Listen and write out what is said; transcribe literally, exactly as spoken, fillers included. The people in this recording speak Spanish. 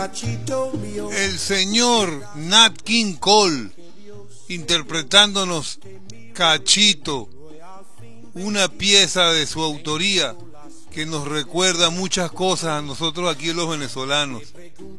El señor Nat King Cole interpretándonos Cachito, una pieza de su autoría que nos recuerda muchas cosas a nosotros aquí los venezolanos.